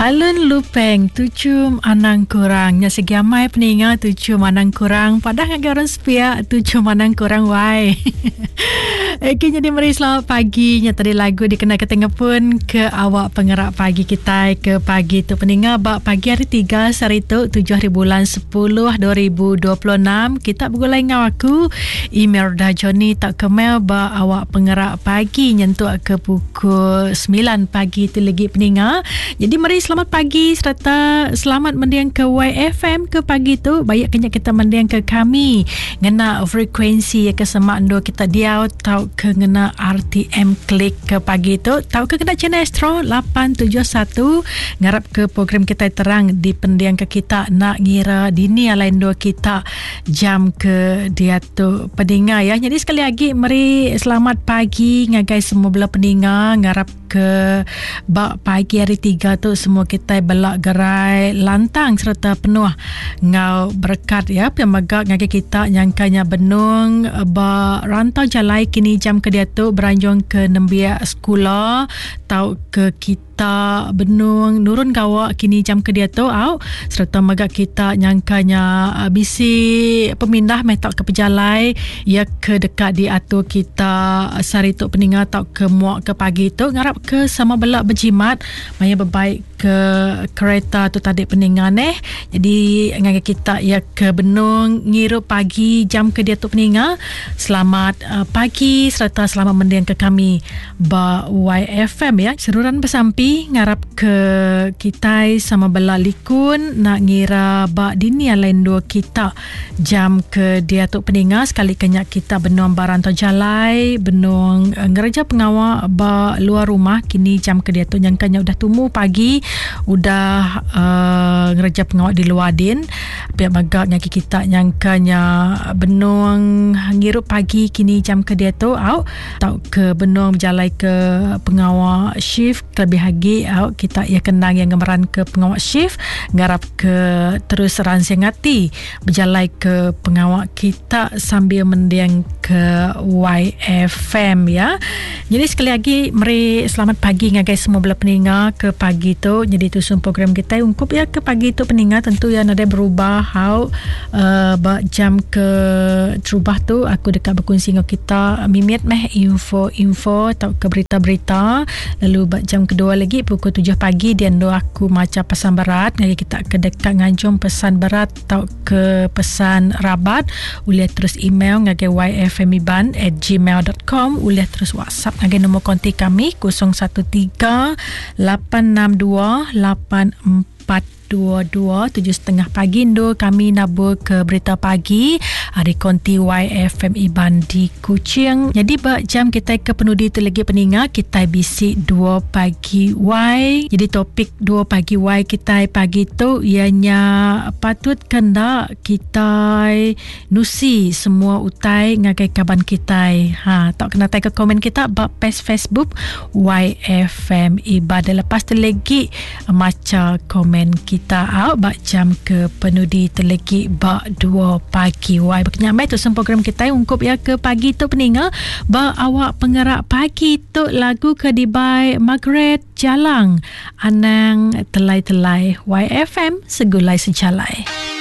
Alun lupeng tuju manang kurang nya segi amai peninga tuju manang kurang padahal ngagi orang sepia tuju manang kurang wai. Okey, jadi mari selamat pagi nya tadi lagu dikenal ketengah pun ke awak pengerak pagi kita ke pagi tu peninga bak pagi hari 3 Saritu 7 hari bulan 10 2026 kita bergulai dengan aku Imelda Johnny tak kemel bak awak pengerak pagi nyentuh ke pukul 9 pagi tu lagi peninga. Jadi mari selamat pagi serta selamat mendiang ke YFM ke pagi tu. Banyak kenyak kita mendiang ke kami ngena frekuensi ke semak ndo kita diau tau ke ngena RTM klik ke pagi tu. Tau ke kena channel Astro 871 ngarap ke program kita terang di pendiang ke kita nak ngira dini lain dua kita jam ke dia tu pendengar ya. Jadi sekali lagi mari selamat pagi ngagai semua belah pendengar ngarap ke bak pagi hari 3 tu semua kita belak gerai lantang serta penuh ngau berkat ya pemaga ngagai kita nyangkanya benung ba rantau jalai kini jam ke dia tu beranjung ke nembia sekolah tau ke kita benung nurun gawak kini jam ke dia tu au serta magak kita nyangkanya bisi pemindah metak ke pejalai ya ke dekat di atur kita sari tu peningat tau ke muak ke pagi tu ngarap ke sama belak berjimat maya berbaik ke kereta tu tadi peningan jadi ngagai kita ya ke benung ngirup pagi jam ke dia tu peninga selamat pagi serta selamat mendiang ke kami ba YFM ya seruran bersampi ngarap ke kita sama bela likun nak ngira ba dini lain dua kita jam ke dia tu peninga sekali kenyak kita benung barantau jalai benung ngereja pengawal ba luar rumah kini jam ke dia tu nyangkanya udah tumu pagi udah ngereja pengawal di luar din pihak magak nyaki kita nyangkanya benung ngirup pagi kini jam ke dia tu au tau ke benung berjalai ke pengawal shift terlebih lagi au kita ia kenang yang gemeran ke pengawal shift ngarap ke terus ransing hati berjalai ke pengawal kita sambil mendiang ke YFM ya. Jadi sekali lagi mari selamat pagi ngagai semua belah peninga ke pagi tu. Jadi tu program kita ungkup ya ke pagi tu peninga tentu yang ada berubah how jam ke terubah tu aku dekat berkongsi dengan kita mimit meh info atau ke berita-berita lalu jam kedua lagi pukul 7 pagi dia ndo aku macam pesan berat ngagai kita ke dekat nganjung pesan berat atau ke pesan rabat boleh terus email ngagai yfmiban@gmail.com boleh terus WhatsApp ngagai nombor kontak kami 0138428422 7.30 pagi ndo kami nabur ke berita pagi hari konti YFM Iban di Kuching. Jadi bak jam kita ke penudi tu lagi peninga kita bisi 2 pagi Y. Jadi topik 2 pagi Y kita pagi tu ianya patut kena kita nusi semua utai ngagai kaban kita tak kena tag ke komen kita bak page Facebook YFM Iban lepas tu lagi maca komen kita bak jam ke penudi tu lagi bak 2 pagi Y berkenyamai tu program kita ungkup ya ke pagi tu peninga ba awak pengerak pagi tu lagu ke dibai Margaret Jalang Anang Telai-Telai YFM segulai sejalai.